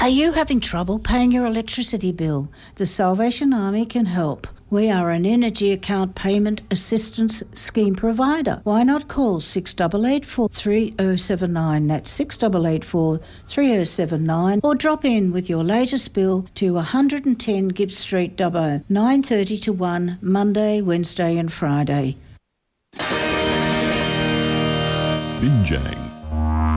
Are you having trouble paying your electricity bill? The Salvation Army can help. We are an energy account payment assistance scheme provider. Why not call 6884 3079? That's 6884 3079, or drop in with your latest bill to 110 Gibbs Street, Dubbo, 9:30 to 1, Monday, Wednesday and Friday. Binjang